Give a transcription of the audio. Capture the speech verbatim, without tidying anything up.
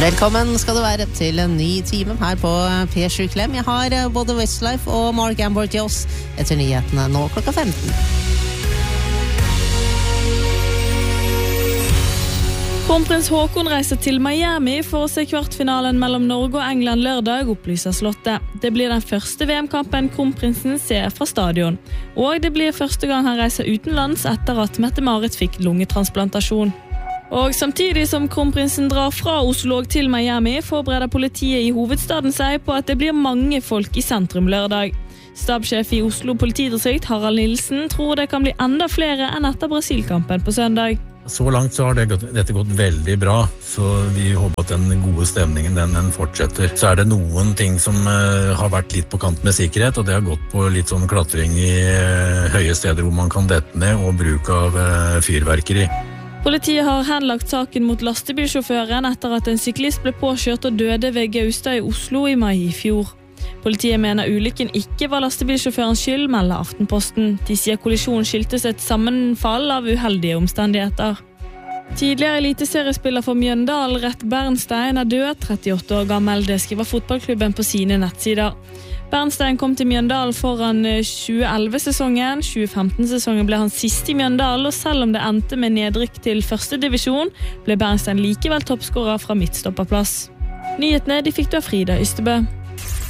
Velkommen skal du være til en ny time her på P sju Klem. Jeg har både Westlife og Mark Ambrose etter nyhetene nå klokka femten. Kronprins Haakon reiser til Miami for å se kvartfinalen mellom Norge og England lørdag, opplyser Slottet. Det blir den første V M-kampen kronprinsen ser fra stadion. Og det blir første gang han reiser utenlands etter at Mette-Marit fikk lungetransplantasjon. Og samtidig som kronprinsen drar fra Oslo til Miami, forbereder politiet i hovedstaden seg på at det blir mange folk i sentrum lørdag. Stabssjef i Oslo politidistrikt, Harald Nilsen, tror det kan bli enda flere enn etter Brasil-kampen på søndag. Så langt så har det gått, dette gått veldig bra, så vi håper at den gode stemningen den, den fortsetter. Så er det noen ting som uh, har vært litt på kant med sikkerhet, og det har gått på litt sånn klatring i uh, høye steder hvor man kan dette ned, og bruk av uh, fyrverkeri. Politiet har henlagt saken mot lastebilsjåføren etter at en syklist ble påkjørt og døde ved Gaustad i Oslo i mai i fjor. Politiet mener ulykken ikke var lastebilsjåførens skyld, melder Aftenposten. De sier kollisjonen skyldtes et sammenfall av uheldige omstendigheter. Tidligere eliteseriespiller for Mjøndalen, Rett Bernstein, er død, trettiåtte år gammel. Det skriver fotballklubben på sine nettsider. Bernstein kom til Mjøndalen foran tjue elleve-sesongen. tjue femten-sesongen ble han sist i Mjøndalen, og selv om det endte med nedrykk til første divisjon, ble Bernstein likevel toppskårer fra midtstopperplass. Nyhetene de fikk du av Frida Ystebø.